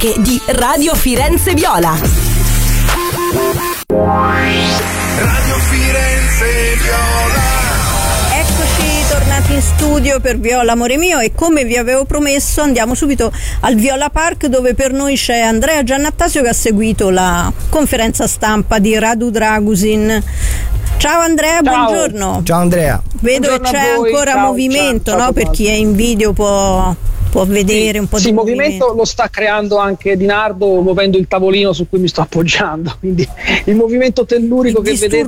discoteche di Radio Firenze Viola. Radio Firenze Viola. Eccoci tornati in studio per Viola Amore Mio, e come vi avevo promesso andiamo subito al Viola Park, dove per noi c'è Andrea Giannattasio, che ha seguito la conferenza stampa di Radu Dragusin. Ciao Andrea, ciao. Buongiorno. Ciao Andrea. Vedo Buongiorno che c'è ancora ciao, movimento, ciao, no? Per chi è in video può vedere un po' di movimento. Lo sta creando anche Di Nardo, muovendo il tavolino su cui mi sto appoggiando, quindi il movimento tellurico che vedete,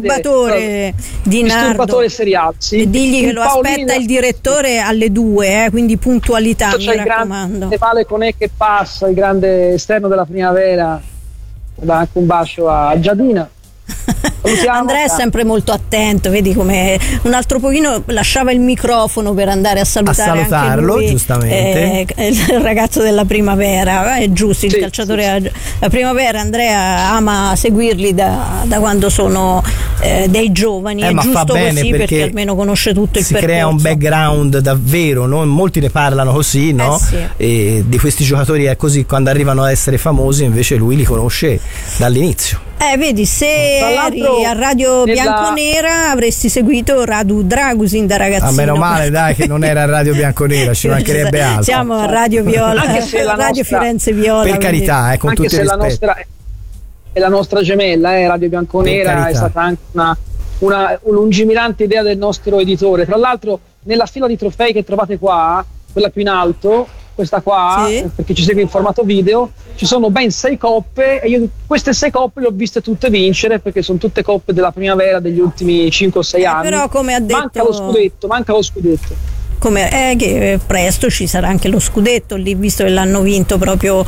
Di Nardo, disturbatore seriale, sì. E digli che lo aspetta il direttore alle 2, quindi puntualità, mi raccomando. Il grande Conè che passa, il grande esterno della primavera. Da anche un bacio a Giadina. Andrea è sempre molto attento, vedi come un altro pochino lasciava il microfono per andare a salutarlo, anche lui, giustamente, il ragazzo della primavera, è giusto, il calciatore la primavera. Andrea ama seguirli da quando sono dei giovani, è giusto così, perché almeno conosce tutto il percorso. Si crea un background davvero, no? Molti ne parlano così, no? Sì. E di questi giocatori è così, quando arrivano a essere famosi invece lui li conosce dall'inizio. Vedi, se eri a Radio Bianconera avresti seguito Radu Dragusin da ragazzino. Meno male, dai, che non era a Radio Bianconera, ci mancherebbe altro. Siamo a Radio Viola, anche se Radio Firenze Viola. Per carità, con anche tutti i rispetti. È la nostra gemella, Radio Bianconera, è stata anche una lungimirante idea del nostro editore. Tra l'altro, nella fila di trofei che trovate qua, quella più in alto, questa qua, sì, perché ci segue in formato video, ci sono ben 6 coppe, e io queste 6 coppe le ho viste tutte vincere, perché sono tutte coppe della primavera degli ultimi 5 o 6 anni. Però, come ha detto, manca lo scudetto. Che presto ci sarà anche lo scudetto lì, visto che l'hanno vinto proprio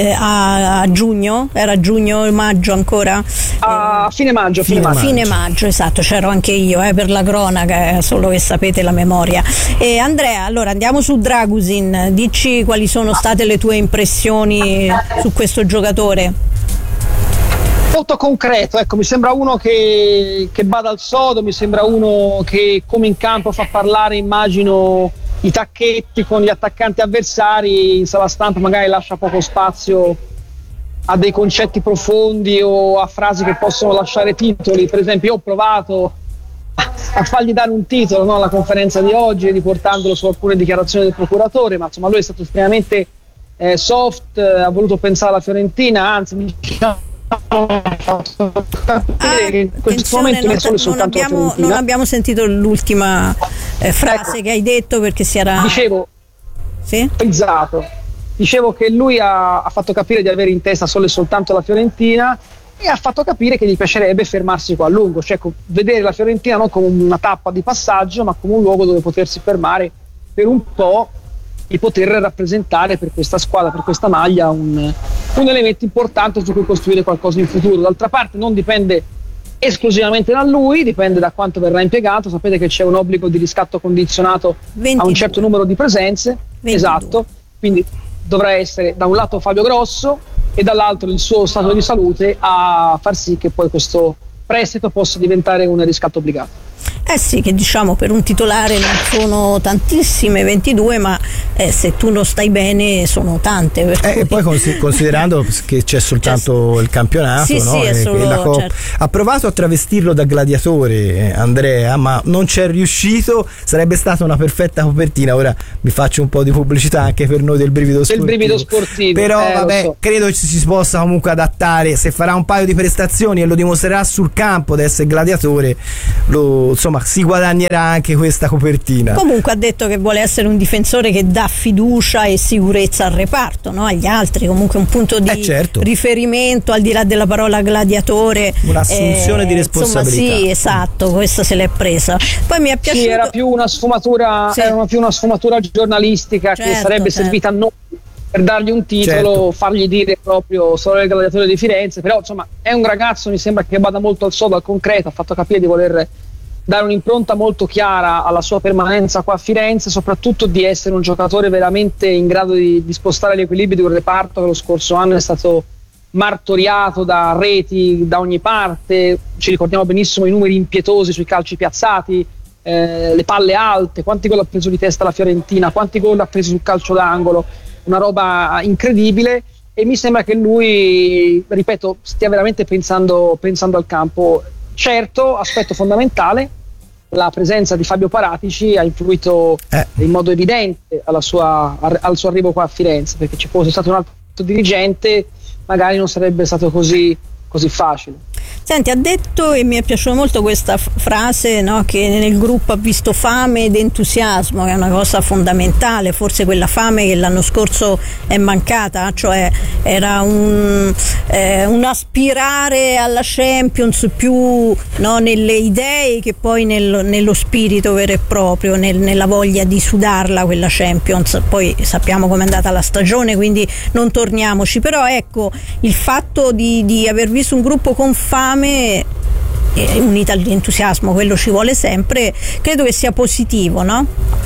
a giugno, era giugno, maggio ancora? A fine maggio, esatto, c'ero anche io, per la cronaca, solo che sapete la memoria. Andrea, allora andiamo su Dragusin, dici quali sono state le tue impressioni su questo giocatore? Molto concreto, ecco, mi sembra uno che bada al sodo, mi sembra uno che come in campo fa parlare, immagino, i tacchetti con gli attaccanti avversari, in sala stampa magari lascia poco spazio a dei concetti profondi o a frasi che possono lasciare titoli. Per esempio, io ho provato a fargli dare un titolo, no, alla conferenza di oggi, riportandolo su alcune dichiarazioni del procuratore, ma insomma lui è stato estremamente soft, ha voluto pensare alla Fiorentina, anzi in questo momento non abbiamo sentito l'ultima frase che hai detto, perché si era dicevo che lui ha fatto capire di avere in testa solo e soltanto la Fiorentina, e ha fatto capire che gli piacerebbe fermarsi qua a lungo, cioè vedere la Fiorentina non come una tappa di passaggio, ma come un luogo dove potersi fermare per un po' e poter rappresentare per questa squadra, per questa maglia, un elemento importante su cui costruire qualcosa in futuro. D'altra parte non dipende esclusivamente da lui, dipende da quanto verrà impiegato. Sapete che c'è un obbligo di riscatto condizionato 22. A un certo numero di presenze, 22. Esatto, quindi dovrà essere da un lato Fabio Grosso e dall'altro il suo stato di salute a far sì che poi questo prestito possa diventare un riscatto obbligato. Sì, che diciamo per un titolare non sono tantissime 22, ma se tu non stai bene sono tante. E poi considerando che c'è soltanto il campionato, no? Sì, solo, la Coppa. Certo. Ha provato a travestirlo da gladiatore, Andrea, ma non c'è riuscito. Sarebbe stata una perfetta copertina. Ora vi faccio un po' di pubblicità anche per noi del Brivido Sportivo. Però credo ci si possa comunque adattare. Se farà un paio di prestazioni e lo dimostrerà sul campo di essere gladiatore, insomma si guadagnerà anche questa copertina. Comunque ha detto che vuole essere un difensore che dà fiducia e sicurezza al reparto, no? Agli altri, comunque un punto di riferimento al di là della parola gladiatore, un'assunzione di responsabilità. Insomma, sì, esatto, questa se l'è presa. Poi mi è piaciuto. Sì, era più una sfumatura giornalistica, che sarebbe servita a noi per dargli un titolo, fargli dire proprio solo il gladiatore di Firenze. Però insomma è un ragazzo, mi sembra, che vada molto al sodo, al concreto, ha fatto capire di voler dare un'impronta molto chiara alla sua permanenza qua a Firenze, soprattutto di essere un giocatore veramente in grado di spostare gli equilibri di un reparto che lo scorso anno è stato martoriato da reti da ogni parte. Ci ricordiamo benissimo i numeri impietosi sui calci piazzati, le palle alte, quanti gol ha preso di testa la Fiorentina, quanti gol ha preso sul calcio d'angolo, una roba incredibile. e mi sembra che lui, ripeto, stia veramente pensando al campo. Certo, aspetto fondamentale, la presenza di Fabio Paratici ha influito in modo evidente al suo arrivo qua a Firenze, perché ci fosse stato un altro dirigente magari non sarebbe stato così facile. Senti, ha detto, e mi è piaciuta molto questa frase, no, che nel gruppo ha visto fame ed entusiasmo, che è una cosa fondamentale, forse quella fame che l'anno scorso è mancata, cioè era un aspirare alla Champions più, no, nelle idee che poi nello spirito vero e proprio, nella voglia di sudarla quella Champions. Poi sappiamo com'è andata la stagione, quindi non torniamoci, però ecco, il fatto di aver visto un gruppo con fame unita all'entusiasmo, quello ci vuole sempre, credo che sia positivo, no?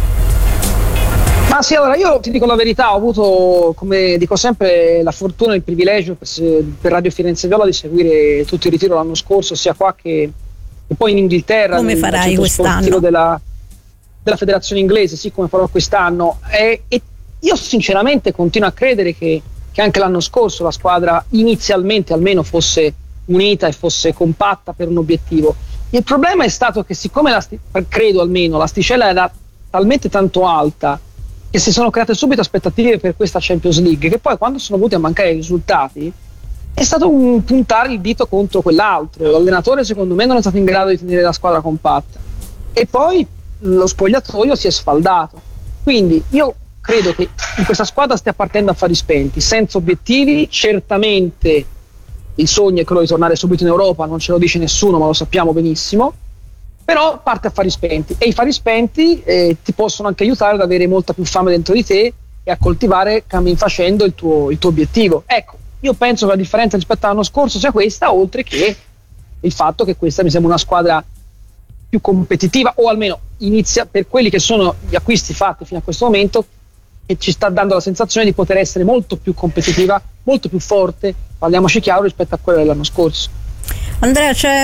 Ma sì, allora io ti dico la verità, ho avuto, come dico sempre, la fortuna e il privilegio per Radio Firenze Viola di seguire tutto il ritiro l'anno scorso, sia qua che poi in Inghilterra. Come farai quest'anno? Della federazione inglese, sì, come farò quest'anno, e io sinceramente continuo a credere che anche l'anno scorso la squadra inizialmente almeno fosse unita e fosse compatta per un obiettivo. Il problema è stato che, siccome credo almeno l'asticella era talmente tanto alta che si sono create subito aspettative per questa Champions League, che poi quando sono venuti a mancare i risultati è stato un puntare il dito contro quell'altro. L'allenatore secondo me non è stato in grado di tenere la squadra compatta e poi lo spogliatoio si è sfaldato. Quindi io credo che in questa squadra stia partendo a fari spenti, senza obiettivi. Certamente il sogno è quello di tornare subito in Europa, non ce lo dice nessuno, ma lo sappiamo benissimo, però parte a fari spenti, e i fari spenti ti possono anche aiutare ad avere molta più fame dentro di te e a coltivare cammin facendo il tuo obiettivo. Ecco, io penso che la differenza rispetto all'anno scorso sia questa, oltre che il fatto che questa mi sembra una squadra più competitiva, o almeno inizia, per quelli che sono gli acquisti fatti fino a questo momento, e ci sta dando la sensazione di poter essere molto più competitiva, molto più forte, parliamoci chiaro, rispetto a quello dell'anno scorso. Andrea, c'è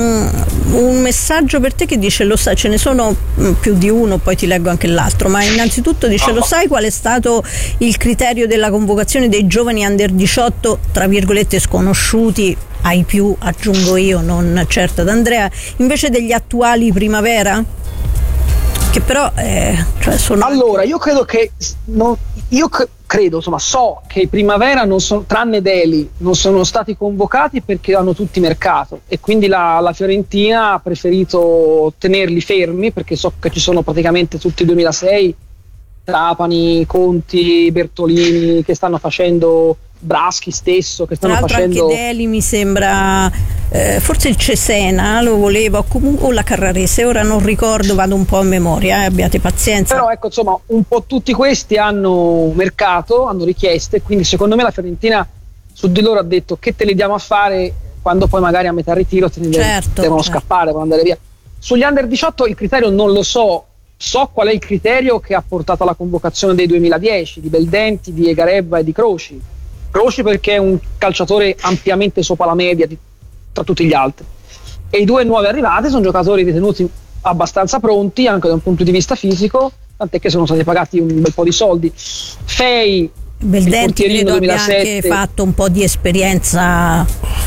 un messaggio per te che dice: lo sai, ce ne sono più di uno, poi ti leggo anche l'altro, ma innanzitutto dice: lo sai qual è stato il criterio della convocazione dei giovani under 18 tra virgolette sconosciuti, ai più aggiungo io, non certo ad Andrea, invece degli attuali primavera? Che però cioè sono... Allora, io credo che insomma, so che i primavera non sono, tranne Deli, non sono stati convocati perché hanno tutti mercato, e quindi la Fiorentina ha preferito tenerli fermi, perché so che ci sono praticamente tutti i 2006, Trapani, Conti, Bertolini, che stanno facendo, Braschi stesso, che stanno facendo. Anche Deli mi sembra, forse il Cesena lo voleva, o la Carrarese, ora non ricordo, vado un po' a memoria, abbiate pazienza. Però ecco, insomma, un po' tutti questi hanno mercato, hanno richieste, quindi secondo me la Fiorentina su di loro ha detto: che te li diamo a fare quando poi magari a metà ritiro te ne devono scappare per andare via. Sugli under 18 il criterio non lo so qual è il criterio che ha portato alla convocazione dei 2010, di Beldenti, di Egarebba e di Croci perché è un calciatore ampiamente sopra la media tra tutti gli altri, e i due nuovi arrivati sono giocatori ritenuti abbastanza pronti anche da un punto di vista fisico, tant'è che sono stati pagati un bel po' di soldi. Fei, Beldenti credo abbia anche fatto un po' di esperienza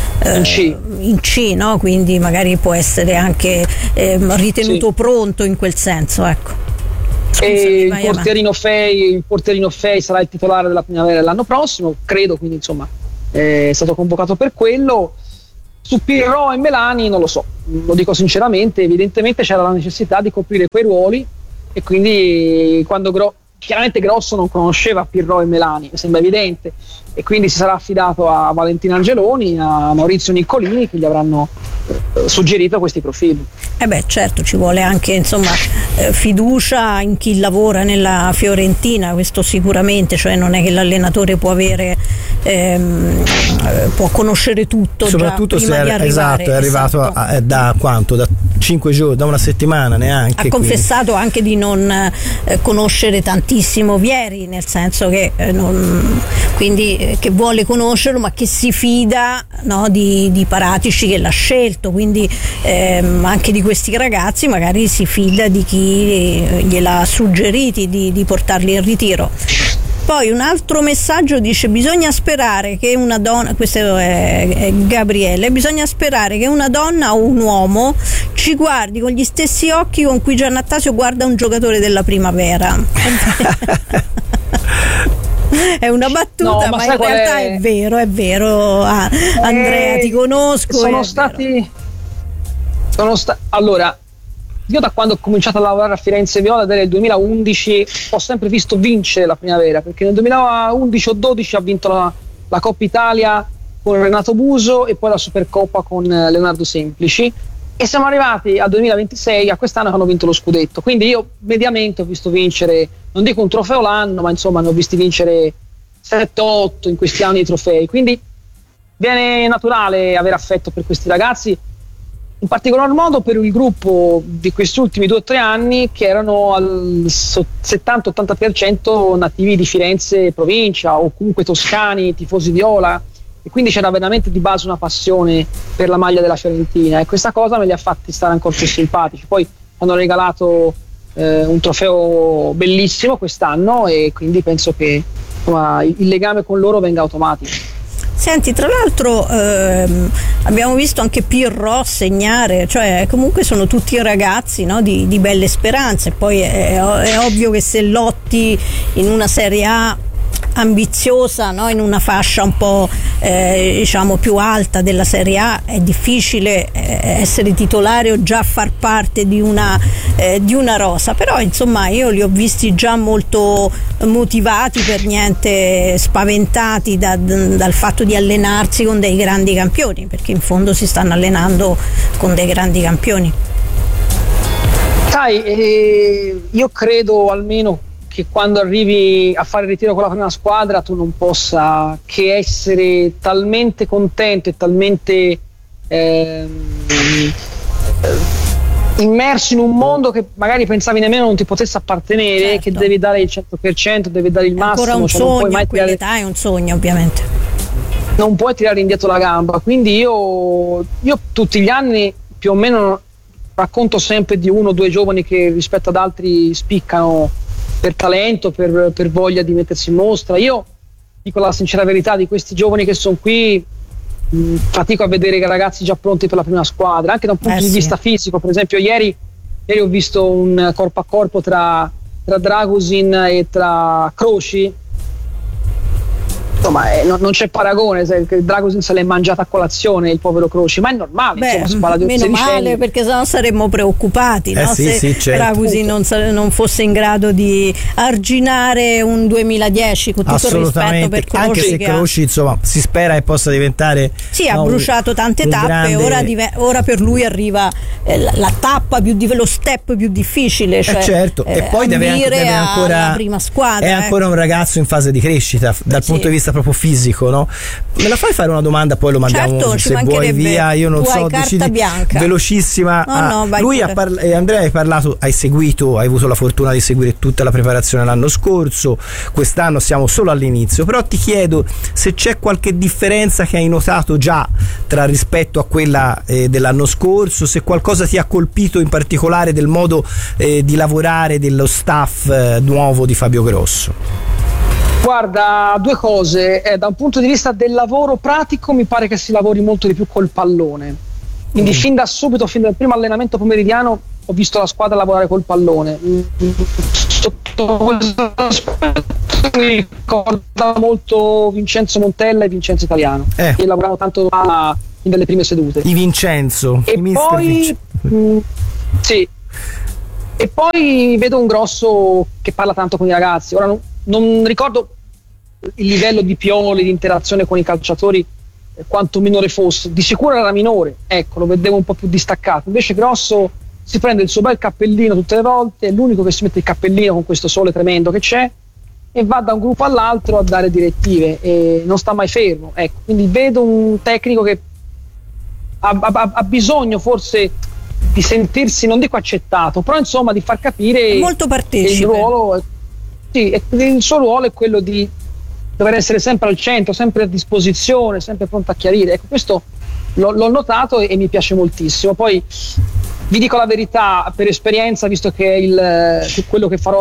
in C, no? Quindi magari può essere anche ritenuto pronto in quel senso, ecco. E il portierino Fei sarà il titolare della primavera dell'anno prossimo, credo, quindi insomma è stato convocato per quello. Su Pirro e Melani non lo so, lo dico sinceramente, evidentemente c'era la necessità di coprire quei ruoli, e quindi chiaramente Grosso non conosceva Pirro e Melani, mi sembra evidente, e quindi si sarà affidato a Valentina Angeloni, a Maurizio Niccolini, che gli avranno suggerito questi profili. Certo, ci vuole anche insomma fiducia in chi lavora nella Fiorentina, questo sicuramente, cioè non è che l'allenatore può avere può conoscere tutto, soprattutto già prima di arrivare. È arrivato da quanto? Da 5 giorni, da una settimana neanche. Ha confessato anche di non conoscere tantissimo Vieri, nel senso che quindi che vuole conoscerlo, ma che si fida, no, di Paratici che l'ha scelto, quindi anche di questi ragazzi magari si fida di chi gliel'ha suggeriti di portarli in ritiro. Poi un altro messaggio dice: bisogna sperare che una donna, questo è Gabriele, bisogna sperare che una donna o un uomo ci guardi con gli stessi occhi con cui Giannattasio guarda un giocatore della Primavera. È una battuta, no, ma in realtà è vero. Andrea, ti conosco. Allora, io da quando ho cominciato a lavorare a Firenze Viola nel 2011 ho sempre visto vincere la Primavera, perché nel 2011 o 12 ha vinto la Coppa Italia con Renato Buso e poi la Supercoppa con Leonardo Semplici, e siamo arrivati al 2026, a quest'anno che hanno vinto lo scudetto. Quindi io mediamente ho visto vincere, non dico un trofeo l'anno, ma insomma ne ho visti vincere 7-8 in questi anni di trofei, quindi viene naturale avere affetto per questi ragazzi, in particolar modo per il gruppo di questi ultimi 2 o 3 anni che erano al 70-80% nativi di Firenze provincia o comunque toscani, tifosi viola, e quindi c'era veramente di base una passione per la maglia della Fiorentina, e questa cosa me li ha fatti stare ancora più simpatici. Poi hanno regalato un trofeo bellissimo quest'anno, e quindi penso che insomma, il legame con loro venga automatico. Senti, tra l'altro abbiamo visto anche Pirro segnare, cioè comunque sono tutti ragazzi, no, di belle speranze. Poi è ovvio che se lotti in una Serie A ambiziosa, no, in una fascia un po' diciamo più alta della Serie A, è difficile essere titolare o già far parte di una rosa, però insomma io li ho visti già molto motivati, per niente spaventati dal fatto di allenarsi con dei grandi campioni, perché in fondo si stanno allenando con dei grandi campioni. Sai, io credo almeno che quando arrivi a fare il ritiro con la prima squadra tu non possa che essere talmente contento e talmente immerso in un mondo che magari pensavi nemmeno non ti potesse appartenere, certo, che devi dare il 100%, devi dare il massimo. Ancora un sogno, a quell'età è un sogno, ovviamente. Non puoi tirare indietro la gamba, quindi io tutti gli anni più o meno racconto sempre di 1 o 2 giovani che rispetto ad altri spiccano per talento, per voglia di mettersi in mostra. Io dico la sincera verità, di questi giovani che sono qui fatico a vedere ragazzi già pronti per la prima squadra, anche da un punto di vista fisico. Per esempio ieri ho visto un corpo a corpo tra Dragusin e tra Croci. Insomma, non c'è paragone, Dragusin se l'è mangiata a colazione il povero Croci, ma è normale. Beh, insomma, si parla di meno male, perché sennò saremmo preoccupati, no? Sì, se certo. Dragusin non fosse in grado di arginare un 2010, con tutto il rispetto per Croci, anche se Croci insomma si spera che possa diventare, ha bruciato tante tappe, grande... ora per lui arriva la tappa lo step più difficile, cioè certo, e poi deve ancora la prima squadra, è ancora un ragazzo in fase di crescita dal punto di vista proprio fisico, no? Me la fai fare una domanda, poi lo mandiamo, certo, se vuoi via, io non so, decidi velocissima. Lui Andrea hai seguito, hai avuto la fortuna di seguire tutta la preparazione l'anno scorso, quest'anno siamo solo all'inizio, però ti chiedo se c'è qualche differenza che hai notato già rispetto a quella dell'anno scorso, se qualcosa ti ha colpito in particolare del modo di lavorare dello staff nuovo di Fabio Grosso. Guarda, 2 cose. Da un punto di vista del lavoro pratico mi pare che si lavori molto di più col pallone, quindi fin da subito, fin dal primo allenamento pomeridiano ho visto la squadra lavorare col pallone. Sotto questo aspetto mi ricorda molto Vincenzo Montella e Vincenzo Italiano, che lavoravano tanto in delle prime sedute. I Vincenzo e poi sì, e poi vedo un Grosso che parla tanto con i ragazzi. Ora non ricordo il livello di Pioli, di interazione con i calciatori, quanto minore fosse, di sicuro era minore, ecco, lo vedevo un po' più distaccato. Invece Grosso si prende il suo bel cappellino tutte le volte, è l'unico che si mette il cappellino con questo sole tremendo che c'è, e va da un gruppo all'altro a dare direttive e non sta mai fermo, ecco. Quindi vedo un tecnico che ha bisogno forse di sentirsi, non dico accettato, però insomma di far capire molto partecipe. Il ruolo, il suo ruolo è quello di dover essere sempre al centro, sempre a disposizione, sempre pronto a chiarire. Ecco, questo l'ho notato e mi piace moltissimo. Poi vi dico la verità, per esperienza, visto che quello che farò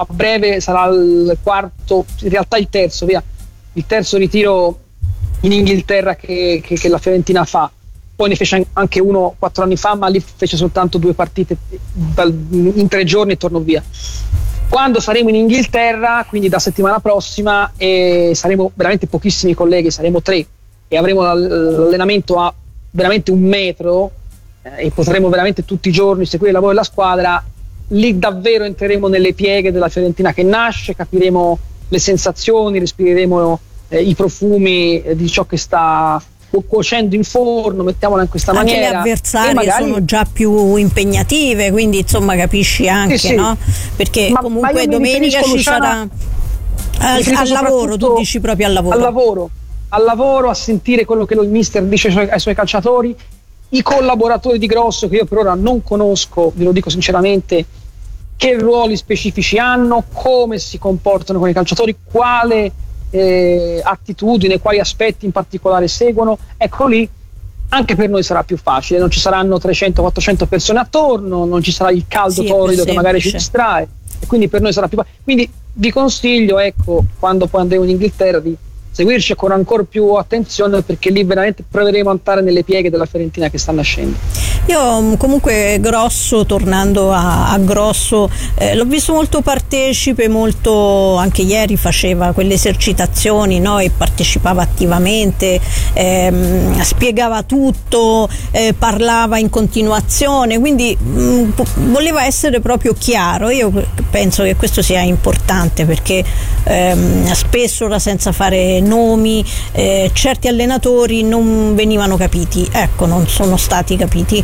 a breve sarà il quarto, in realtà il terzo ritiro in Inghilterra che la Fiorentina fa. Poi ne fece anche uno 4 anni fa, ma lì fece soltanto 2 partite in 3 giorni e tornò via. Quando saremo in Inghilterra, quindi da settimana prossima, saremo veramente pochissimi colleghi, saremo 3 e avremo l'allenamento a veramente 1 metro e potremo veramente tutti i giorni seguire il lavoro della squadra. Lì davvero entreremo nelle pieghe della Fiorentina che nasce, capiremo le sensazioni, respireremo i profumi di ciò che sta cuocendo in forno, mettiamola in questa maniera. Anche le avversarie sono già più impegnative, quindi insomma capisci anche, sì. No? Perché comunque domenica ci sarà al lavoro, tu dici proprio al lavoro, a sentire quello che il mister dice ai suoi calciatori, i collaboratori di Grosso che io per ora non conosco, ve lo dico sinceramente, che ruoli specifici hanno, come si comportano con i calciatori, quale attitudine, quali aspetti in particolare seguono. Ecco, lì anche per noi sarà più facile, non ci saranno 300-400 persone attorno, non ci sarà il caldo torrido che magari ci distrae, e quindi per noi sarà più facile. Quindi vi consiglio, ecco, quando poi andremo in Inghilterra, di seguirci con ancora più attenzione, perché lì veramente proveremo a entrare nelle pieghe della Fiorentina che sta nascendo. Io comunque Grosso, tornando a Grosso, l'ho visto molto partecipe, molto, anche ieri faceva quelle esercitazioni, no? E partecipava attivamente, spiegava tutto, parlava in continuazione, quindi voleva essere proprio chiaro. Io penso che questo sia importante, perché spesso, senza fare nomi, certi allenatori non venivano capiti, ecco, non sono stati capiti,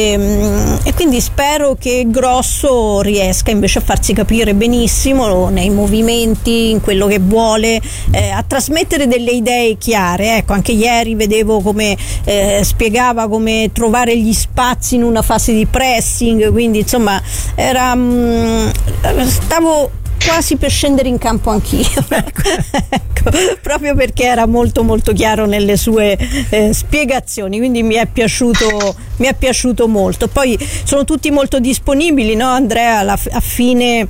e quindi spero che Grosso riesca invece a farsi capire benissimo nei movimenti, in quello che vuole, a trasmettere delle idee chiare. Ecco, anche ieri vedevo come spiegava come trovare gli spazi in una fase di pressing, quindi insomma stavo quasi per scendere in campo anch'io. Ecco, proprio perché era molto molto chiaro nelle sue spiegazioni, quindi mi è piaciuto molto. Poi sono tutti molto disponibili, no Andrea, a fine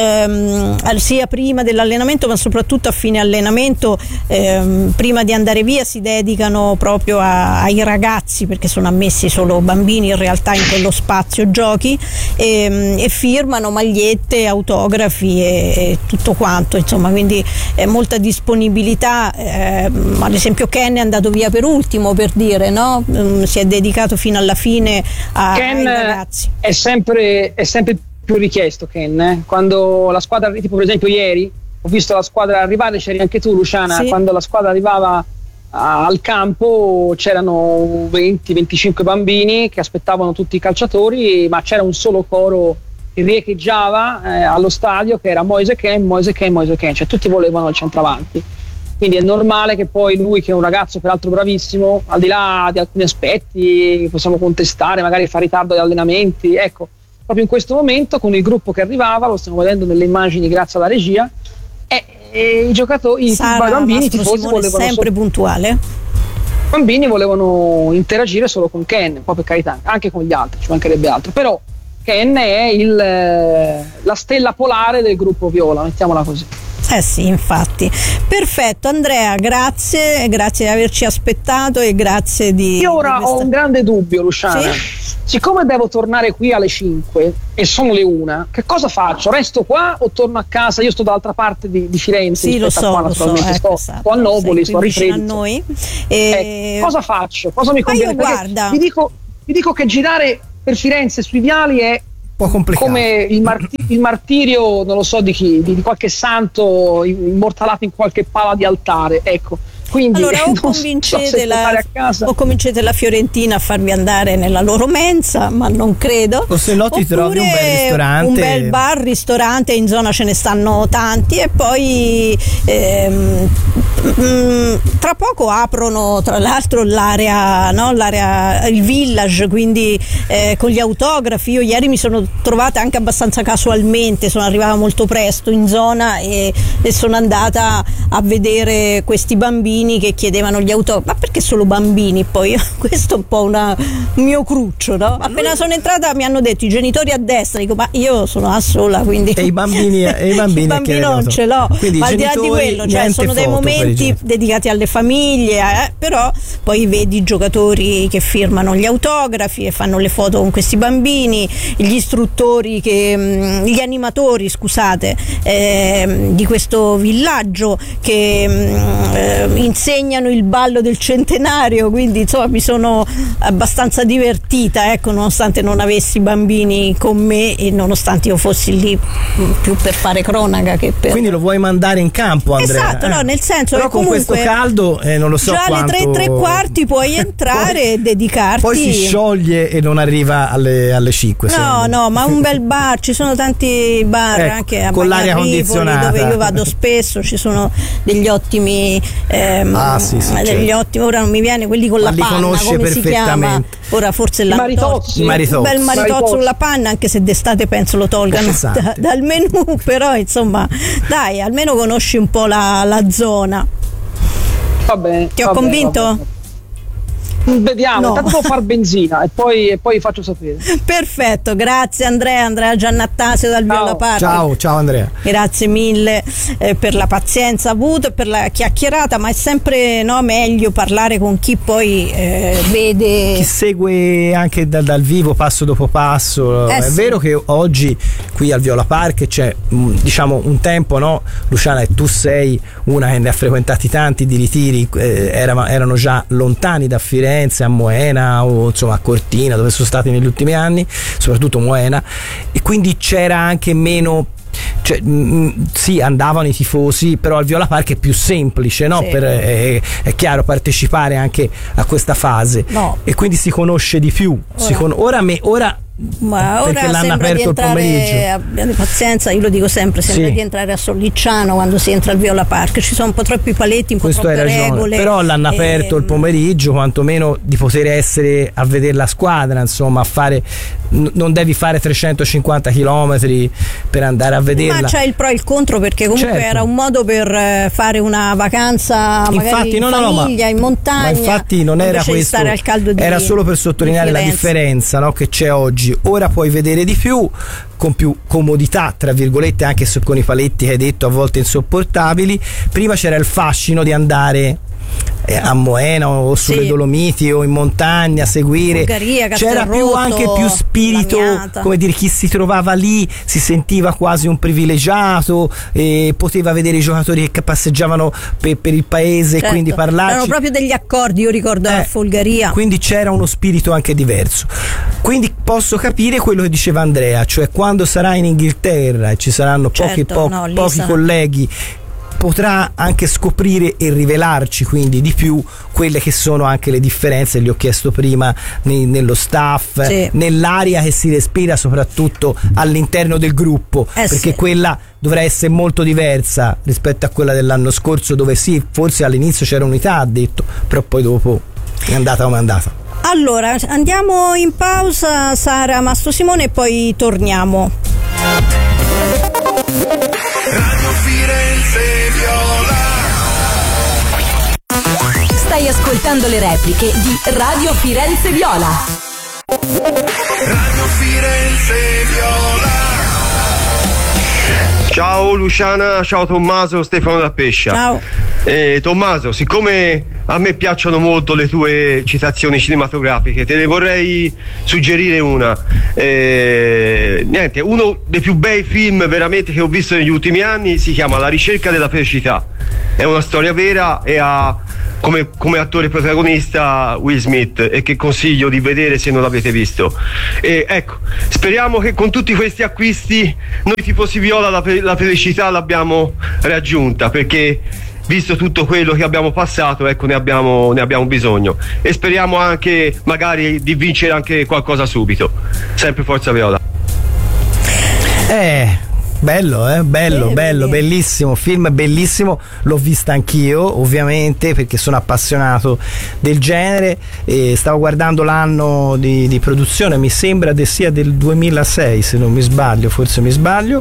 sia prima dell'allenamento ma soprattutto a fine allenamento, prima di andare via si dedicano proprio ai ragazzi, perché sono ammessi solo bambini in realtà in quello spazio giochi, e firmano magliette, autografi e tutto quanto, insomma, quindi molta disponibilità. Ad esempio Ken è andato via per ultimo, per dire, no? Si è dedicato fino alla fine ai ragazzi. È sempre più richiesto Ken, quando la squadra, tipo per esempio ieri ho visto la squadra arrivare, c'eri anche tu Luciana, sì. Quando la squadra arrivava al campo c'erano 20-25 bambini che aspettavano tutti i calciatori, ma c'era un solo coro che riecheggiava allo stadio, che era Moise Kean, cioè tutti volevano il centravanti. Quindi è normale che poi lui, che è un ragazzo peraltro bravissimo, al di là di alcuni aspetti che possiamo contestare, magari fa ritardo agli allenamenti, ecco, proprio in questo momento con il gruppo che arrivava, lo stiamo vedendo nelle immagini grazie alla regia, e i giocatori, i bambini, i tifosi volevano sempre puntuale. I bambini volevano interagire solo con Ken, poi per carità anche con gli altri, ci mancherebbe altro, però Ken è la stella polare del gruppo viola, mettiamola così. Sì, infatti. Perfetto Andrea, grazie di averci aspettato e grazie di... Io ora ho un grande dubbio, Luciana. Sì? Siccome devo tornare qui alle 5 e sono le 1, che cosa faccio? Resto qua o torno a casa? Io sto dall'altra parte di Firenze. Sì, lo so, sto a Noboli, sto a Riprezzo. Noi. Cosa faccio? Cosa mi conviene? Guarda, vi dico che girare per Firenze sui viali è un po' complicato. Come il martirio, non lo so di chi, di qualche santo immortalato in qualche pala di altare, ecco. Quindi allora o convincete la Fiorentina a farvi andare nella loro mensa, ma non credo, o se no ti trovi un bel ristorante, un bel bar, ristorante, in zona ce ne stanno tanti, e poi Tra poco aprono tra l'altro l'area, il village, quindi con gli autografi. Io ieri mi sono trovata anche abbastanza casualmente, sono arrivata molto presto in zona e sono andata a vedere questi bambini che chiedevano gli autografi. Ma perché solo bambini? Poi questo è un po' un mio cruccio, no? Appena sono entrata mi hanno detto i genitori a destra, dico ma io sono da sola, quindi i bambini non ce l'ho. Quindi ma al di là di quello, cioè sono dei momenti dedicati alle famiglie, però poi vedi i giocatori che firmano gli autografi e fanno le foto con questi bambini, gli istruttori gli animatori, scusate, di questo villaggio che insegnano il ballo del centenario, quindi insomma mi sono abbastanza divertita, ecco, nonostante non avessi bambini con me e nonostante io fossi lì più per fare cronaca che per... Quindi lo vuoi mandare in campo, Andrea? Esatto, no, nel senso però che comunque con questo caldo non lo so già quanto... alle 3:15 puoi entrare e dedicarti. Poi si scioglie e non arriva alle 5. No, ma un bel bar, ci sono tanti bar, ecco, anche a con l'aria condizionata dove io vado spesso, ci sono degli ottimi degli ottimi, ora non mi viene, quelli con la panna, come si chiama? Ora forse il maritozzo. Un bel maritozzo con la panna, anche se d'estate penso lo tolgano dal menù, però insomma dai, almeno conosci un po' la zona. Va bene. Ti ho convinto? Vediamo, intanto devo far benzina e poi faccio sapere. Perfetto, grazie Andrea Giannattasio dal Viola Park. Ciao Andrea. Grazie mille per la pazienza avuta e per la chiacchierata, ma è sempre meglio parlare con chi poi vede, chi segue anche dal vivo passo dopo passo. È vero che oggi qui al Viola Park c'è diciamo un tempo, no? Luciana, e tu sei una che ne ha frequentati tanti di ritiri, erano già lontani da Firenze, a Moena o insomma a Cortina, dove sono stati negli ultimi anni, soprattutto Moena, e quindi c'era anche meno, cioè, sì, andavano i tifosi, però al Viola Park è più semplice, no? Sì. È chiaro partecipare anche a questa fase, e quindi si conosce di più. Ora ma ora perché l'hanno aperto il pomeriggio. Abbiate pazienza, io lo dico sempre, sembra di entrare a Sollicciano quando si entra al Viola Park, ci sono un po' troppi paletti, un po' troppe regole, però l'hanno aperto il pomeriggio, quantomeno di poter essere a vedere la squadra, insomma, a fare, non devi fare 350 km per andare a vederla, ma c'è il pro e il contro, perché comunque era un modo per fare una vacanza magari in famiglia, in montagna, ma infatti non era questo, stare al caldo era solo per sottolineare la differenza, no, che c'è oggi. Ora puoi vedere di più, con più comodità, tra virgolette, anche se con i paletti che hai detto a volte insopportabili. Prima c'era il fascino di andare a Moena o sulle Dolomiti o in montagna a seguire, Bulgaria, c'era anche più spirito, come dire, chi si trovava lì si sentiva quasi un privilegiato e poteva vedere i giocatori che passeggiavano per il paese, e quindi parlarci. Erano proprio degli accordi, io ricordo a Folgaria, quindi c'era uno spirito anche diverso. Quindi posso capire quello che diceva Andrea, cioè quando sarà in Inghilterra e ci saranno pochi colleghi, potrà anche scoprire e rivelarci quindi di più quelle che sono anche le differenze, le ho chiesto prima, nello staff, nell'aria che si respira soprattutto all'interno del gruppo, perché quella dovrà essere molto diversa rispetto a quella dell'anno scorso, dove sì, forse all'inizio c'era unità, ha detto, però poi dopo è andata come è andata. Allora andiamo in pausa, Sara Mastrosimone, e poi torniamo. Radio Firenze Viola. Stai ascoltando le repliche di Radio Firenze Viola. Radio Firenze Viola. Ciao Luciana, ciao Tommaso, Stefano da Pescia. Ciao. Tommaso, siccome a me piacciono molto le tue citazioni cinematografiche, te ne vorrei suggerire una. Uno dei più bei film veramente che ho visto negli ultimi anni si chiama La ricerca della felicità. È una storia vera e ha come attore protagonista Will Smith, e che consiglio di vedere se non l'avete visto. E ecco, speriamo che con tutti questi acquisti noi tifosi viola la felicità l'abbiamo raggiunta, perché visto tutto quello che abbiamo passato, ecco, ne abbiamo bisogno, e speriamo anche magari di vincere anche qualcosa subito. Sempre forza viola. Bello, bello, bellissimo, film bellissimo, l'ho vista anch'io ovviamente perché sono appassionato del genere, e stavo guardando l'anno di produzione, mi sembra sia del 2006 se non mi sbaglio, forse mi sbaglio,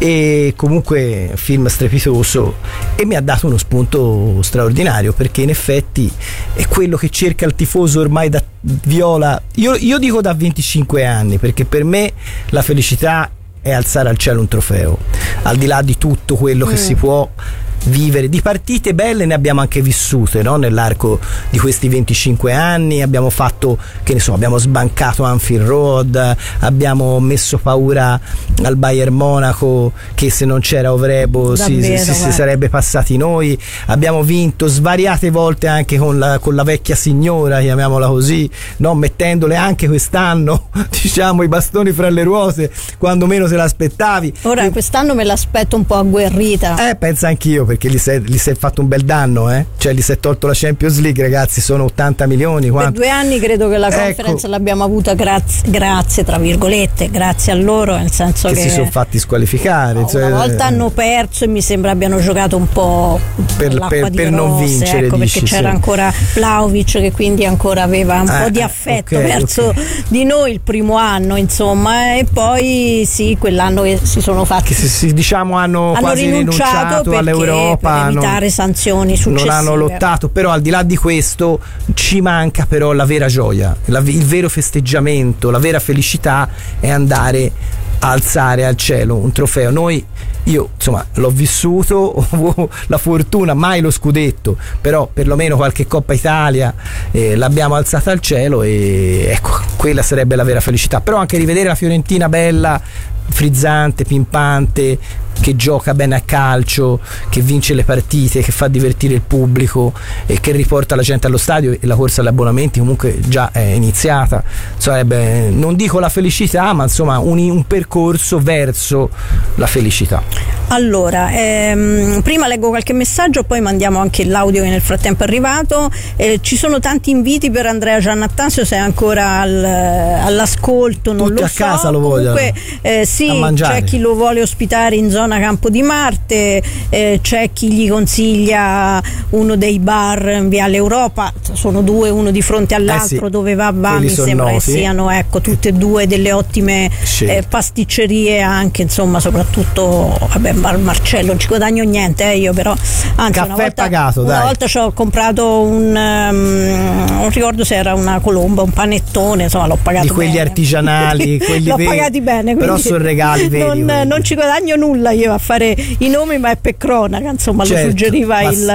e comunque film strepitoso, e mi ha dato uno spunto straordinario perché in effetti è quello che cerca il tifoso ormai da viola, io dico da 25 anni, perché per me la felicità è alzare al cielo un trofeo, al di là di tutto quello che si può vivere. Di partite belle ne abbiamo anche vissute, no? Nell'arco di questi 25 anni abbiamo fatto, che ne so, abbiamo sbancato Anfield Road, abbiamo messo paura al Bayern Monaco che se non c'era Ovrebo si sarebbe passati noi, abbiamo vinto svariate volte anche con la vecchia signora, chiamiamola così, no? Mettendole anche quest'anno diciamo i bastoni fra le ruote quando meno te l'aspettavi. Ora quest'anno me l'aspetto un po' agguerrita, pensa anch'io, perché gli sei fatto un bel danno, cioè gli sei tolto la Champions League, ragazzi, sono 80 milioni. Per 2 anni credo che la conference l'abbiamo avuta grazie tra virgolette, grazie a loro, nel senso che si sono fatti squalificare, una volta hanno perso e mi sembra abbiano giocato un po' per non vincere, perché c'era ancora Vlahovic che quindi ancora aveva un po' di affetto verso di noi il primo anno, insomma, e poi sì, quell'anno che si sono fatti hanno quasi rinunciato all'Europa per evitare sanzioni successive. Non hanno lottato, però al di là di questo ci manca però la vera gioia, il vero festeggiamento, la vera felicità è andare a alzare al cielo un trofeo. Io insomma l'ho vissuto, ho la fortuna, mai lo scudetto, però perlomeno qualche Coppa Italia l'abbiamo alzata al cielo, e ecco, quella sarebbe la vera felicità. Però anche rivedere la Fiorentina bella, frizzante, pimpante, che gioca bene a calcio, che vince le partite, che fa divertire il pubblico e che riporta la gente allo stadio, e la corsa agli abbonamenti comunque già è iniziata, sarebbe, non dico la felicità, ma insomma un percorso verso la felicità. Allora, prima leggo qualche messaggio, poi mandiamo anche l'audio che nel frattempo è arrivato. Ci sono tanti inviti per Andrea Giannattasio, se è ancora all'ascolto, non tutti lo a so. Casa lo comunque sì, c'è chi lo vuole ospitare in zona Campo di Marte, c'è chi gli consiglia uno dei bar in Viale Europa, sono due, uno di fronte all'altro, dove va mi sembra che siano tutte e due delle ottime pasticcerie, anche insomma, soprattutto Marcello, non ci guadagno niente io, però anzi una volta ci ho comprato non ricordo se era una colomba, un panettone, insomma l'ho pagato di quelli bene. Artigianali, quelli l'ho pagati bene, però sono regali veri, non ci guadagno nulla io a fare i nomi, ma è per cronaca, insomma, lo suggeriva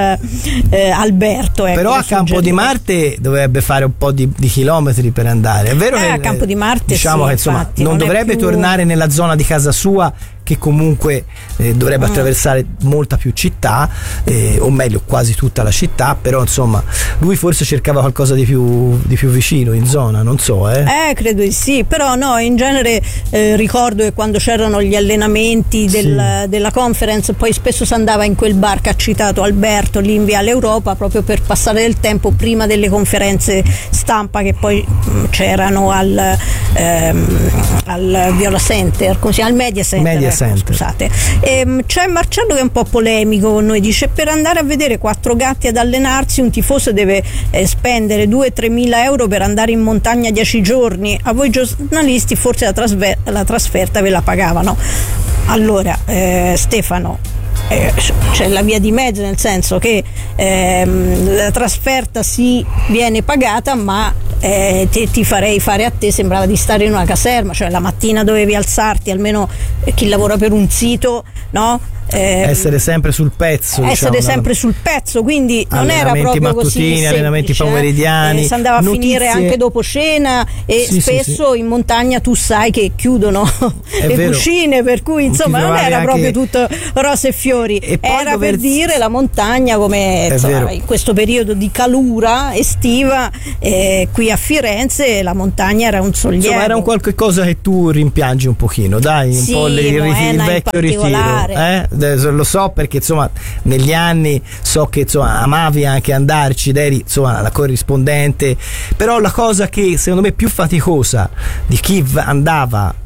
Alberto, però a Campo di Marte dovrebbe fare un po' di chilometri per andare, è vero che a Campo di Marte diciamo che insomma non dovrebbe tornare nella zona di casa sua, che comunque dovrebbe attraversare molta più città, o meglio quasi tutta la città, però insomma lui forse cercava qualcosa di più vicino in zona, non so. Credo di sì, però no, in genere ricordo che quando c'erano gli allenamenti della conference poi spesso si andava in quel bar che ha citato Alberto, lì in Viale Europa, proprio per passare del tempo prima delle conferenze stampa che poi c'erano al Viola Center, come si chiama? Al Media Center. Scusate. C'è Marcello che è un po' polemico con noi, dice: per andare a vedere 4 gatti ad allenarsi un tifoso deve spendere 2-3 mila euro per andare in montagna 10 giorni, a voi giornalisti forse la trasferta ve la pagavano. Allora Stefano, c'è la via di mezzo, nel senso che la trasferta viene pagata, ma ti farei fare a te, sembrava di stare in una caserma, cioè la mattina dovevi alzarti, almeno chi lavora per un sito, no? Essere sempre sul pezzo, sempre sul pezzo, quindi non era proprio mattutini, così semplice, allenamenti pomeridiani, si andava a finire anche dopo cena, e spesso in montagna tu sai che chiudono le cucine, per cui insomma non era proprio tutto rose e fiori, era per dire la montagna come insomma, in questo periodo di calura estiva, qui a Firenze la montagna era un sollievo, insomma era un qualche cosa che tu rimpiangi un pochino, dai, un po' il vecchio ritiro, lo so, perché insomma negli anni so che insomma amavi anche andarci ed eri insomma la corrispondente, però la cosa che secondo me è più faticosa di chi andava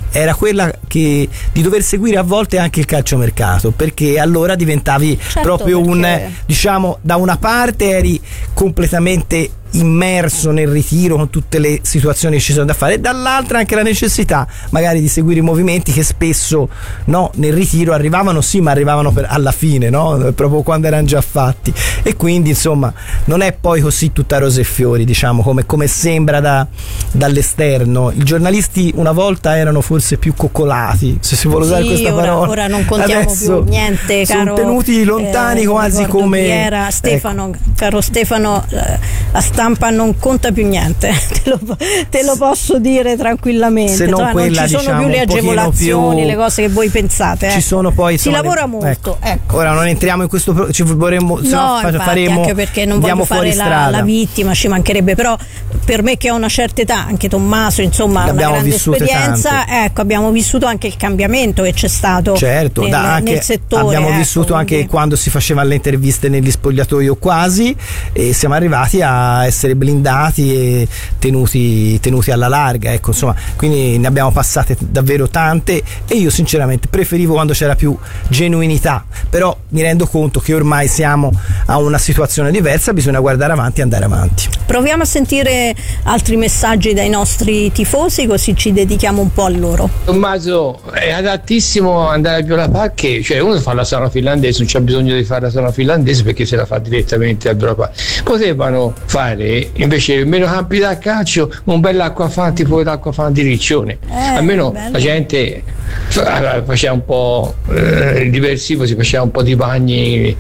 era quella di dover seguire a volte anche il calciomercato, perché allora diventavi proprio diciamo, da una parte eri completamente immerso nel ritiro con tutte le situazioni che ci sono da fare, e dall'altra anche la necessità magari di seguire i movimenti che spesso nel ritiro arrivavano, ma arrivavano alla fine, proprio quando erano già fatti, e quindi insomma non è poi così tutta rose e fiori, diciamo, come sembra dall'esterno. I giornalisti una volta erano forse più coccolati, se si vuole usare questa parola. Ora non contiamo adesso più niente, caro, sono tenuti lontani, quasi come era Stefano, caro Stefano, la stampa non conta più niente, te lo posso dire tranquillamente. Se non quella, non ci sono, diciamo, più le agevolazioni, le cose che voi pensate. Ci sono poi si lavora molto. Ecco. Ora non entriamo in questo, ci vorremmo, faremo, anche perché non voglio fare la vittima, ci mancherebbe, però per me che ho una certa età, anche Tommaso, insomma, una grande esperienza, ecco, abbiamo vissuto anche il cambiamento che c'è stato, certo, nel settore. Abbiamo vissuto anche quando si facevano le interviste negli spogliatoio quasi, e siamo arrivati a essere blindati e tenuti alla larga, ecco, insomma, quindi ne abbiamo passate davvero tante, e io sinceramente preferivo quando c'era più genuinità, però mi rendo conto che ormai siamo a una situazione diversa, bisogna guardare avanti e andare avanti. Proviamo a sentire altri messaggi dai nostri tifosi, così ci dedichiamo un po' a loro. Tommaso, è adattissimo andare a Viola Park, cioè uno fa la sauna finlandese, non c'è bisogno di fare la sauna finlandese perché se la fa direttamente a Viola Park. Potevano fare invece meno campi da calcio, un bel acquafan tipo l'acquafan di Riccione, almeno bello. La gente faceva un po' diversivo, si faceva un po' di bagni,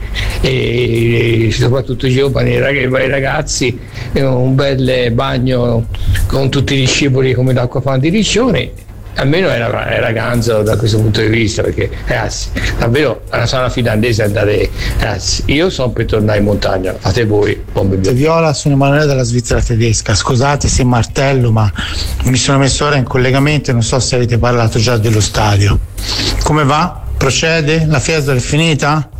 e soprattutto i giovani, i ragazzi, un bel bagno con tutti gli scivoli come l'acquafan di Riccione. Almeno era ganzo da questo punto di vista, perché ragazzi, davvero alla sauna finlandese andare, ragazzi, io sono per tornare in montagna, fate voi. Viola, sono Emanuele dalla Svizzera tedesca, scusate se martello, ma mi sono messo ora in collegamento e non so se avete parlato già dello stadio. Come va? Procede? La Fiesole è finita?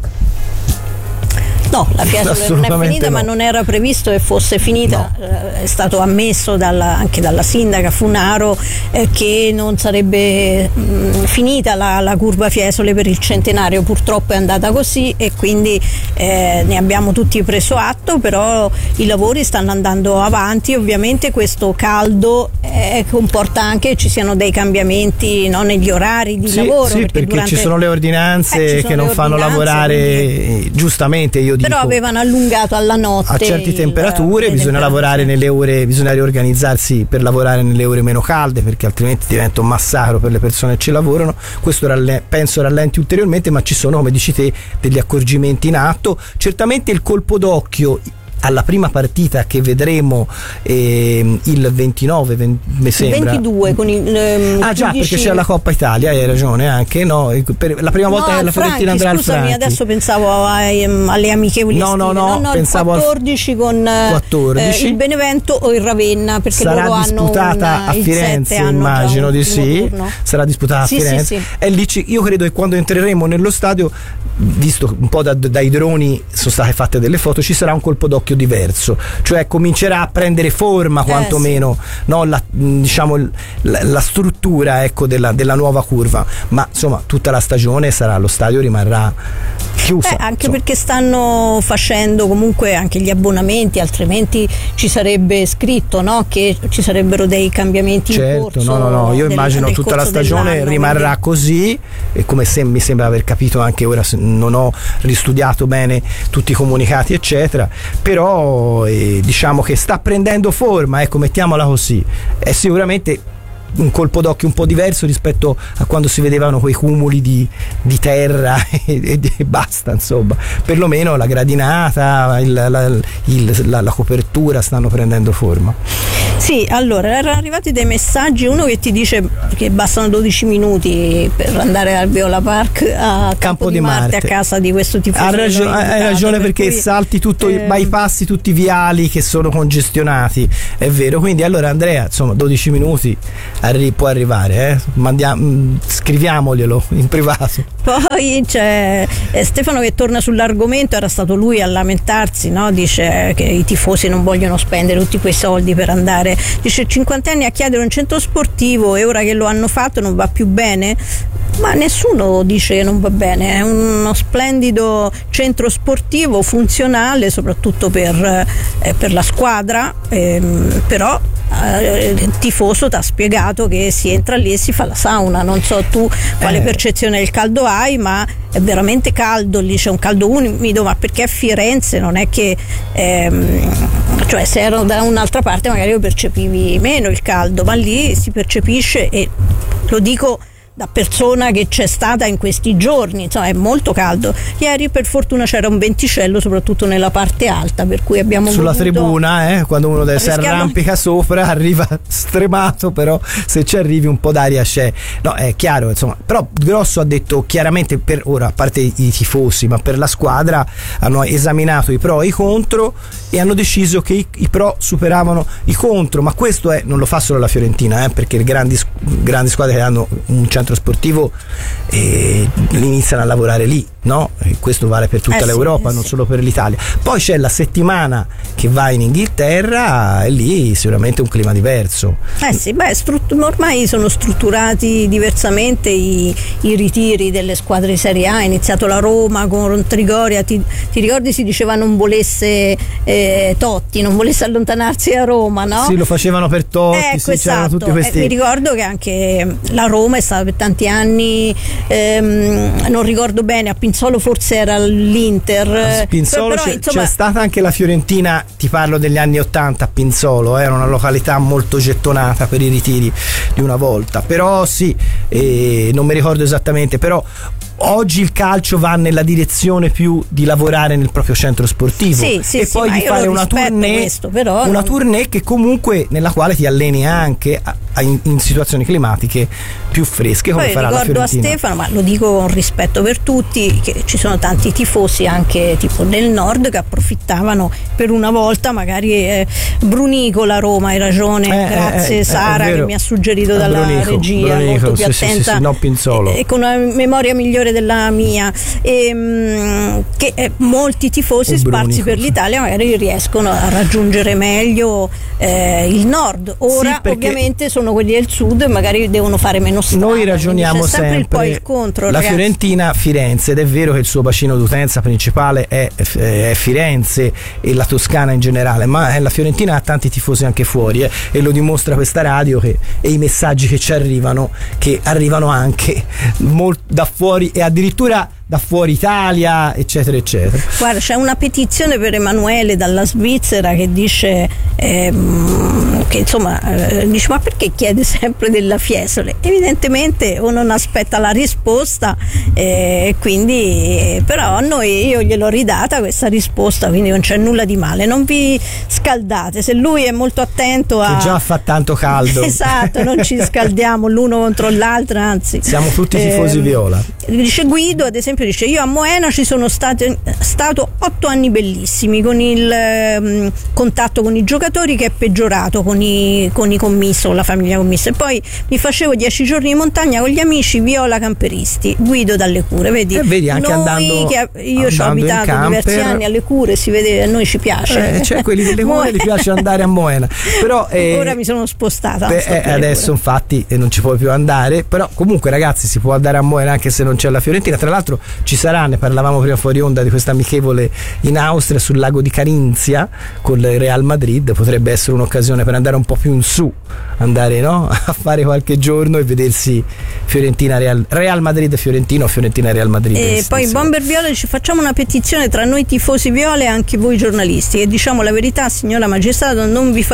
No, la Fiesole non è finita, ma non era previsto che fosse finita. È stato ammesso anche dalla sindaca Funaro che non sarebbe finita la curva Fiesole per il centenario. Purtroppo è andata così, e quindi ne abbiamo tutti preso atto, però i lavori stanno andando avanti. Ovviamente questo caldo comporta anche che ci siano dei cambiamenti negli orari di lavoro. Sì, perché ci sono le ordinanze che non fanno lavorare, giustamente, io dico, però avevano allungato alla notte a certe temperature, bisogna lavorare nelle ore, bisogna riorganizzarsi per lavorare nelle ore meno calde, perché altrimenti diventa un massacro per le persone che ci lavorano. Questo penso rallenti ulteriormente, ma ci sono, come dici te, degli accorgimenti in atto. Certamente il colpo d'occhio alla prima partita che vedremo il 29, mi sembra. 22 con il già, perché c'è la Coppa Italia, hai ragione anche, per la prima volta che la Fiorentina andrà al Franchi. Adesso pensavo alle amichevoli no, pensavo il 14 con 14. il Benevento o il Ravenna, perché sarà loro disputata a Firenze, immagino di sì, sarà disputata a Firenze. Sì. E lì io credo che quando entreremo nello stadio, visto un po' dai droni sono state fatte delle foto, ci sarà un colpo d'occhio diverso, cioè comincerà a prendere forma quantomeno la struttura, ecco, della nuova curva, ma insomma tutta la stagione lo stadio rimarrà chiuso. Anche perché stanno facendo comunque anche gli abbonamenti, altrimenti ci sarebbe scritto che ci sarebbero dei cambiamenti in corso. No, io immagino tutta la stagione rimarrà così, e come mi sembra aver capito anche ora, non ho ristudiato bene tutti i comunicati eccetera, però diciamo che sta prendendo forma, ecco, mettiamola così. È sicuramente un colpo d'occhio un po' diverso rispetto a quando si vedevano quei cumuli di terra e basta, insomma. Perlomeno la gradinata, la copertura stanno prendendo forma. Sì, allora erano arrivati dei messaggi, uno che ti dice che bastano 12 minuti per andare al Viola Park a Campo di Marte, a casa di questo tifoso. Hai ragione, perché salti tutto, bypassi tutti i viali che sono congestionati, è vero. Quindi allora Andrea, insomma, 12 minuti può arrivare, scriviamoglielo in privato. Poi c'è Stefano che torna sull'argomento, era stato lui a lamentarsi, dice che i tifosi non vogliono spendere tutti quei soldi per andare fare. Dice 50 anni a chiedere un centro sportivo e ora che lo hanno fatto non va più bene, ma nessuno dice che non va bene, è uno splendido centro sportivo funzionale soprattutto per la squadra, però il tifoso ti ha spiegato che si entra lì e si fa la sauna. Non so tu quale percezione del caldo hai, ma è veramente caldo lì, c'è un caldo umido, ma perché a Firenze non è che cioè se ero da un'altra parte magari lo percepivi meno il caldo, ma lì si percepisce, e lo dico da persona che c'è stata in questi giorni, insomma è molto caldo. Ieri per fortuna c'era un venticello soprattutto nella parte alta, per cui abbiamo sulla tribuna, quando uno si arrampica sopra arriva stremato, però se ci arrivi un po' d'aria c'è. No, è chiaro, insomma. Però Grosso ha detto chiaramente, per ora, a parte i tifosi, ma per la squadra hanno esaminato i pro e i contro e hanno deciso che i pro superavano i contro, ma questo non lo fa solo la Fiorentina, perché le grandi squadre che hanno un centro sportivo iniziano a lavorare lì, no? E questo vale per tutta l'Europa, non solo per l'Italia. Poi c'è la settimana che va in Inghilterra e lì sicuramente un clima diverso. Ormai sono strutturati diversamente i ritiri delle squadre di Serie A. È iniziato la Roma con Trigoria, ti ricordi si diceva non volesse Totti, non volesse allontanarsi da Roma, no? Sì, lo facevano per Totti, esatto. Tutti questi. Mi ricordo che anche la Roma è stata per tanti anni, non ricordo bene, a Pinzolo forse era l'Inter. A Pinzolo c'è stata anche la Fiorentina, ti parlo degli anni 80 a Pinzolo, era una località molto gettonata per i ritiri di una volta, però sì, non mi ricordo esattamente, però oggi il calcio va nella direzione più di lavorare nel proprio centro sportivo e poi di fare una tournée che comunque nella quale ti alleni anche in situazioni climatiche più fresche, come poi farà la Fiorentina. Ricordo a Stefano, ma lo dico con rispetto per tutti, che ci sono tanti tifosi anche tipo del nord che approfittavano per una volta, magari Brunico la Roma, hai ragione, grazie Sara che mi ha suggerito dalla regia, molto più attenta, no, Pinzolo, e con una memoria migliore della mia, che molti tifosi sparsi per l'Italia magari riescono a raggiungere meglio il nord. Ora ovviamente sono quelli del sud e magari devono fare meno strada. Noi ragioniamo sempre poi il contro, la ragazzi. Fiorentina Firenze, ed è vero che il suo bacino d'utenza principale è Firenze e la Toscana in generale, ma la Fiorentina ha tanti tifosi anche fuori, e lo dimostra questa radio e i messaggi che ci arrivano, che arrivano anche da fuori e addirittura da fuori Italia, eccetera eccetera. Guarda, c'è una petizione per Emanuele dalla Svizzera che dice che insomma dice: ma perché chiede sempre della Fiesole? Evidentemente o non aspetta la risposta, quindi però io gliel'ho ridata questa risposta, quindi non c'è nulla di male, non vi scaldate, se lui è molto attento che già fa tanto caldo. Esatto, non ci scaldiamo l'uno contro l'altro, anzi siamo tutti tifosi viola. Dice Guido, ad esempio, dice: io a Moena ci sono stato 8 anni bellissimi, con il contatto con i giocatori che è peggiorato con i commisso, con la famiglia commissa, e poi mi facevo 10 giorni di montagna con gli amici viola camperisti. Guido dalle Cure, vedi anche noi io ci ho abitato diversi anni alle Cure, si vede, a noi ci piace, cioè quelli delle Cure gli piace andare a Moena, però ora mi sono spostata adesso infatti non ci puoi più andare, però comunque ragazzi si può andare a Moena anche se non c'è la Fiorentina. Tra l'altro ci sarà, ne parlavamo prima fuori onda, di questa amichevole in Austria sul lago di Carinzia con il Real Madrid, potrebbe essere un'occasione per andare un po' più in su, andare a fare qualche giorno e vedersi Fiorentina Real Madrid Fiorentina o Fiorentina Real Madrid. E poi Bomber Viola dice: facciamo una petizione tra noi tifosi viola e anche voi giornalisti, e diciamo la verità, signora magistrato, non vi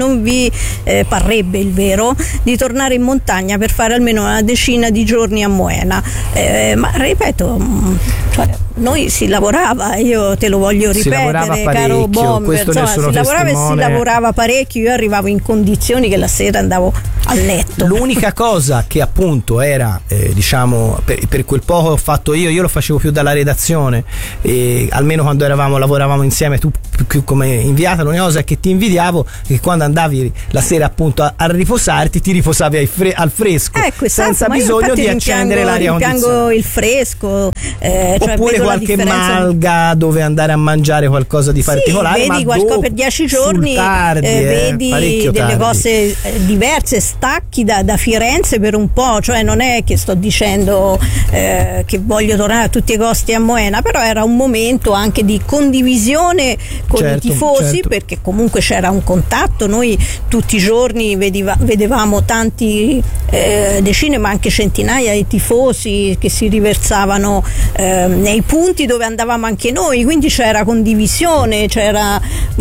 parrebbe il vero di tornare in montagna per fare almeno una decina di giorni a Moena, ma ripeto, cioè, noi si lavorava, io te lo voglio ripetere, caro Bomber, si lavorava e si lavorava parecchio. Io arrivavo in condizioni che la sera andavo a letto. L'unica cosa che appunto era diciamo per quel poco ho fatto io lo facevo più dalla redazione, almeno quando lavoravamo insieme, tu più come inviata, l'unica cosa che ti invidiavo è che quando andavi la sera appunto a riposarti ti riposavi al fresco, senza bisogno di accendere l'aria condizionata. Piango il fresco, oppure qualche malga dove andare a mangiare qualcosa di particolare, vedi qualcosa per 10 giorni, vedi delle cose diverse, stacchi da Firenze per un po', cioè non è che sto dicendo che voglio tornare a tutti i costi a Moena, però era un momento anche di condivisione con i tifosi, perché comunque c'era un contatto, noi tutti i giorni vedevamo tanti decine ma anche centinaia di tifosi che si riversavano nei punti dove andavamo anche noi, quindi c'era condivisione, c'era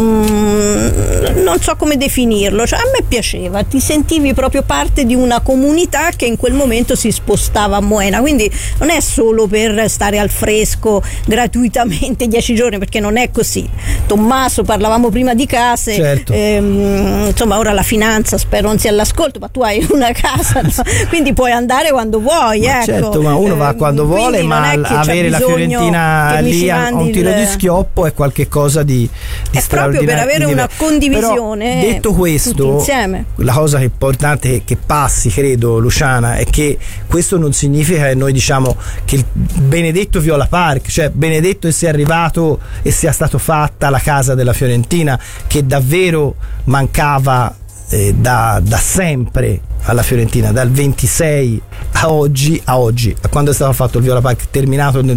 non so come definirlo, cioè a me piaceva, ti sentivi proprio parte di una comunità che in quel momento si spostava a Moena, quindi non è solo per stare al fresco gratuitamente 10 giorni, perché non è così. Tommaso, parlavamo prima di case, insomma ora la finanza spero non sia all'ascolto, ma tu hai una casa, no? Quindi puoi andare quando vuoi, ecco. Certo, ma uno va quando vuole, ma avere la Fiorentina lì a un tiro di schioppo è qualche cosa di straordinario. Proprio per avere una condivisione. Però, detto questo, la cosa importante che passi, credo, Luciana, è che questo non significa che noi diciamo che il benedetto Viola Park, cioè benedetto che sia arrivato e sia stato fatta la casa della Fiorentina, che davvero mancava da sempre alla Fiorentina, dal 26 a oggi, a quando è stato fatto il Viola Park, terminato nel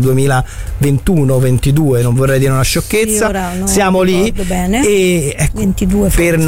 2021-22, non vorrei dire una sciocchezza, siamo lì e ecco, 22 per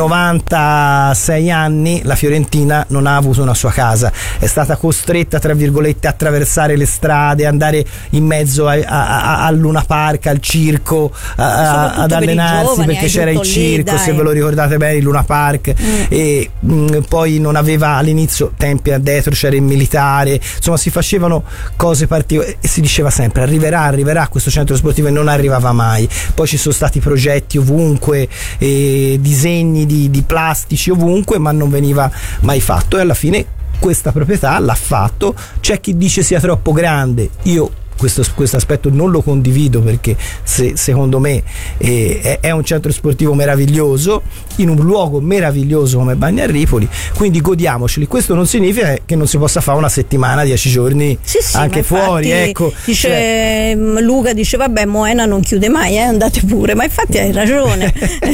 96 anni la Fiorentina non ha avuto una sua casa, è stata costretta tra virgolette a attraversare le strade, andare in mezzo al Luna Park, al circo, ad allenarsi, perché c'era il circo, se ve lo ricordate bene, il Luna Park, e poi non aveva all'inizio, tempi addietro c'era il militare, insomma si facevano cose particolari e si diceva sempre arriverà questo centro sportivo, e non arrivava mai. Poi ci sono stati progetti ovunque, disegni di plastici ovunque, ma non veniva mai fatto, e alla fine questa proprietà l'ha fatto. C'è chi dice sia troppo grande, io questo aspetto non lo condivido, perché secondo me è un centro sportivo meraviglioso in un luogo meraviglioso come Bagnarripoli, quindi godiamoceli. Questo non significa che non si possa fare una settimana, 10 giorni anche fuori, ecco. Dice, Luca dice vabbè, Moena non chiude mai, andate pure, ma infatti hai ragione.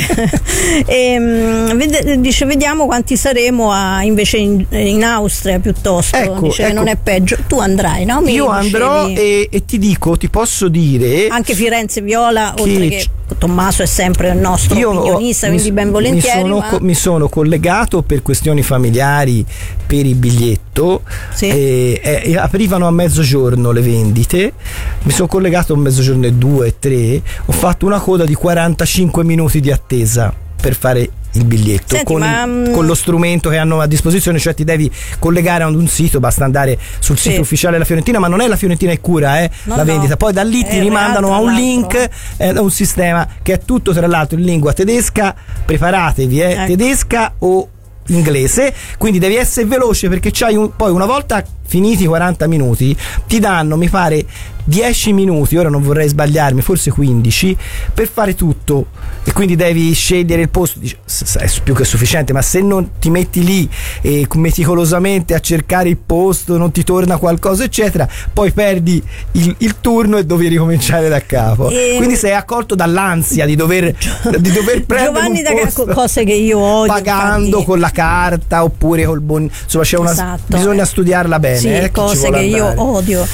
Dice vediamo quanti saremo invece in Austria piuttosto, ecco, dice che non è peggio. Tu andrai, no? Io andrò e ti posso dire anche Firenze Viola, oltre che Tommaso è sempre il nostro opinionista, quindi ben volentieri. Mi sono collegato per questioni familiari per il biglietto, aprivano a mezzogiorno le vendite, mi sono collegato a mezzogiorno e 2 e 3, ho fatto una coda di 45 minuti di attesa per fare il biglietto. Senti, con lo strumento che hanno a disposizione, cioè ti devi collegare ad un sito, basta andare sul sito ufficiale della Fiorentina, ma non è la Fiorentina che cura la vendita, poi da lì ti rimandano a un link, a un sistema che è tutto tra l'altro in lingua tedesca, preparatevi, tedesca o inglese, quindi devi essere veloce, perché poi una volta finiti i 40 minuti ti danno, mi pare, 10 minuti, ora non vorrei sbagliarmi, forse 15, per fare tutto, e quindi devi scegliere il posto. È più che sufficiente, ma se non ti metti lì meticolosamente a cercare il posto, non ti torna qualcosa eccetera, poi perdi il turno e devi ricominciare da capo, quindi sei accolto dall'ansia di dover prendere Giovanni, un posto, cose che io odio, pagando con la carta oppure col bisogna studiarla bene, cose che io odio.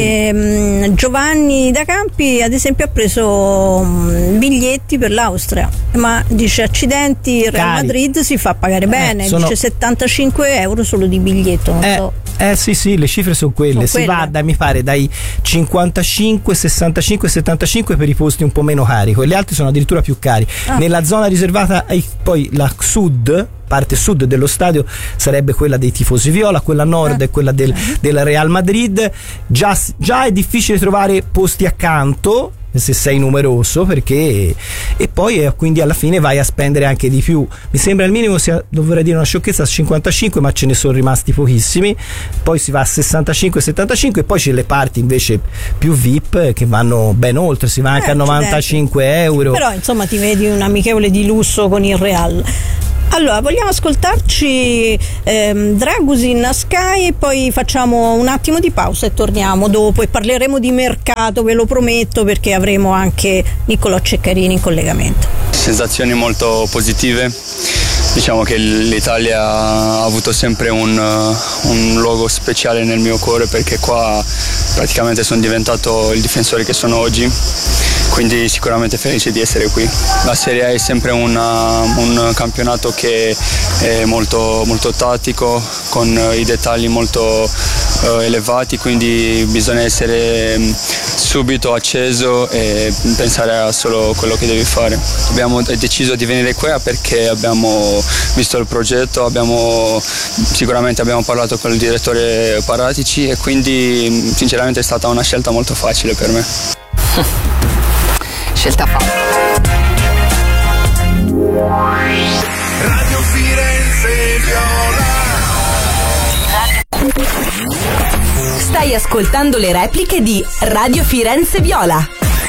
Giovanni da Campi ad esempio ha preso biglietti per l'Austria, ma dice accidenti, il Real Madrid si fa pagare bene, dice 75 euro solo di biglietto, non so. Sì, le cifre sono quelle. Si va mi pare dai 55, 65, 75 per i posti un po' meno cari, quelli altri sono addirittura più cari. Nella zona riservata poi la parte sud dello stadio sarebbe quella dei tifosi viola, quella nord è quella del Real Madrid. Già è difficile trovare posti accanto se sei numeroso, perché e poi quindi alla fine vai a spendere anche di più. Mi sembra il minimo sia, dovrei dire una sciocchezza, 55, ma ce ne sono rimasti pochissimi, poi si va a 65, 75 e poi c'è le parti invece più VIP che vanno ben oltre, si va anche a 95 euro. Però insomma ti vedi un amichevole di lusso con il Real. Allora, vogliamo ascoltarci Dragusin Sky, poi facciamo un attimo di pausa e torniamo dopo e parleremo di mercato, ve lo prometto, perché avremo anche Niccolò Ceccarini in collegamento. Sensazioni molto positive. Diciamo che l'Italia ha avuto sempre un luogo speciale nel mio cuore, perché qua praticamente sono diventato il difensore che sono oggi, quindi sicuramente felice di essere qui. La Serie A è sempre un campionato che è molto, molto tattico, con i dettagli molto elevati, quindi bisogna essere subito acceso e pensare a solo quello che devi fare. Abbiamo deciso di venire qui perché abbiamo visto il progetto, sicuramente abbiamo parlato con il direttore Paratici, e quindi sinceramente è stata una scelta molto facile per me. Scelta fatta. Radio Firenze Viola. Stai ascoltando le repliche di Radio Firenze Viola.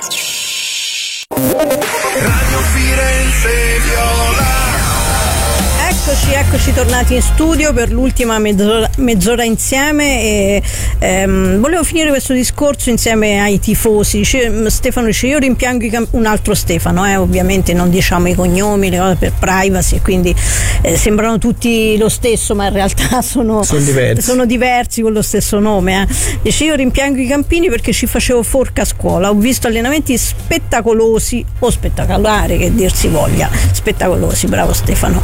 Radio Firenze Viola. Eccoci tornati in studio per l'ultima mezz'ora insieme e volevo finire questo discorso insieme ai tifosi. Stefano dice: io rimpiango un altro Stefano, ovviamente non diciamo i cognomi, le cose per privacy, e quindi sembrano tutti lo stesso, ma in realtà sono diversi con lo stesso nome. Dice: io rimpiango i Campini perché ci facevo forca a scuola, ho visto allenamenti spettacolosi o spettacolari, che dir si voglia, spettacolosi, bravo Stefano.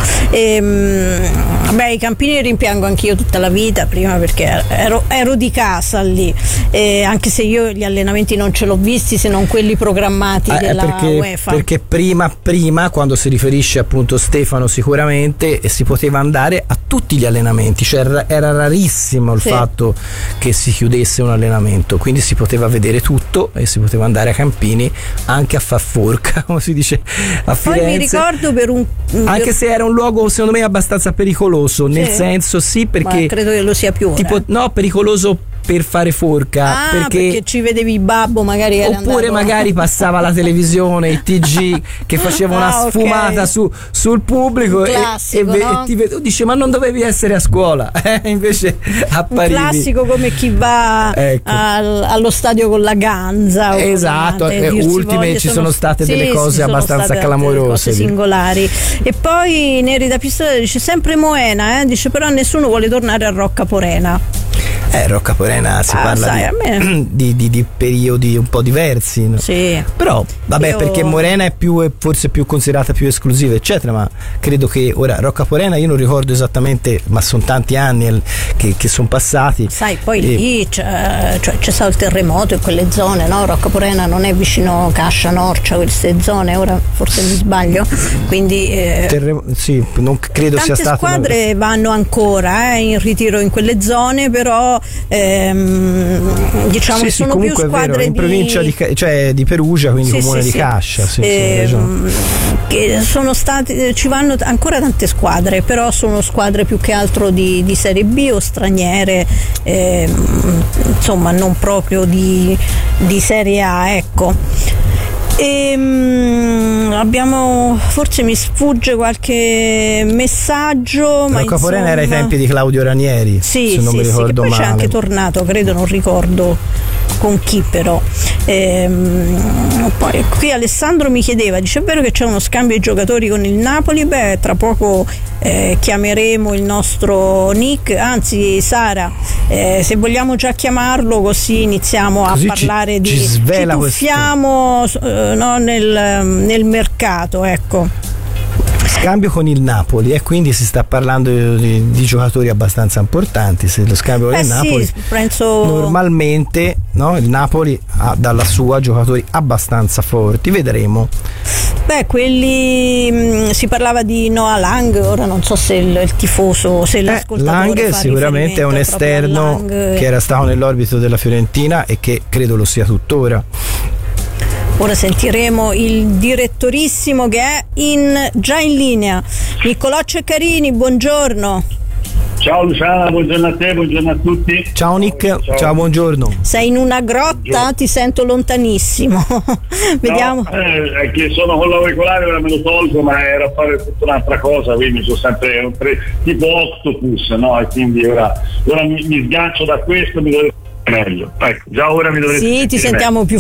I Campini rimpiango anch'io tutta la vita, prima perché ero di casa lì, anche se io gli allenamenti non ce l'ho visti, se non quelli programmati della UEFA. Perché prima, quando si riferisce appunto Stefano, sicuramente si poteva andare a tutti gli allenamenti, cioè era rarissimo il fatto che si chiudesse un allenamento, quindi si poteva vedere tutto e si poteva andare a Campini anche a far forca, come si dice a Firenze. Poi mi ricordo anche se era un luogo secondo me abbastanza pericoloso, nel senso perché ma credo che lo sia più ora. Pericoloso per fare forca, perché ci vedevi il babbo magari, oppure magari passava la televisione, il TG che faceva una sfumata sul pubblico, classico, e ti dice: ma non dovevi essere a scuola, invece apparivi. Un classico come chi va allo stadio con la ganza, esatto, ultime ci sono state delle cose abbastanza clamorose, cose singolari. E poi Neri da Pistola dice: sempre Moena, dice, però nessuno vuole tornare a Rocca Porena. Rocca Porena si parla di periodi un po' diversi, no? Sì. Però vabbè, perché Morena è forse più considerata più esclusiva, eccetera, ma credo che ora Rocca Porena, io non ricordo esattamente, ma sono tanti anni che sono passati. Sai, poi lì c'è stato il terremoto in quelle zone, no? Rocca Porena non è vicino Cascia, Norcia, queste zone, ora forse mi sbaglio, quindi sì, non credo sia stato. Tante squadre vanno ancora in ritiro in quelle zone, però diciamo sono più squadre in provincia di Perugia, quindi comune di Cascia, che sono state, ci vanno ancora tante squadre, però sono squadre più che altro di Serie B o straniere, insomma non proprio di Serie A, ecco. Abbiamo, forse mi sfugge qualche messaggio, ma Rocca Porena era ai tempi di Claudio Ranieri, se non mi ricordo che poi male. c'è anche tornato, credo, non ricordo con chi, però poi qui Alessandro mi chiedeva, dice: è vero che c'è uno scambio di giocatori con il Napoli? Tra poco chiameremo il nostro Nick, anzi Sara, se vogliamo già chiamarlo, così iniziamo a parlare ci tuffiamo nel mercato, ecco. Scambio con il Napoli, e quindi si sta parlando di giocatori abbastanza importanti. Se lo scambio con il Napoli, penso normalmente, no, il Napoli ha dalla sua giocatori abbastanza forti, vedremo. Quelli si parlava di Noah Lang, ora non so se il tifoso, se l'ascoltatore Lang sicuramente è un esterno che era stato nell'orbito della Fiorentina e che credo lo sia tuttora. Ora sentiremo il direttorissimo che è già in linea. Niccolò Ceccarini, buongiorno. Ciao Luciana, buongiorno a te, buongiorno a tutti. Ciao Nick, ciao buongiorno. Sei in una grotta? Ti sento lontanissimo. Vediamo. No, è che sono con l'auricolare, ora me lo tolgo, ma era a fare tutta un'altra cosa, quindi sono sempre tipo octopus, no? E quindi ora mi sgancio da questo, mi dovrei meglio. Ecco, già ora mi dovrei Sì, ti sentiamo meglio. più